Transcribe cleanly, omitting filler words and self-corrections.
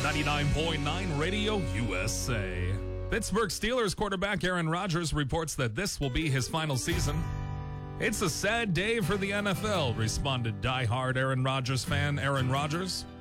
99.9 Radio USA. Pittsburgh Steelers quarterback Aaron Rodgers reports that this will be his final season. It's a sad day for the NFL, responded diehard Aaron Rodgers fan Aaron Rodgers.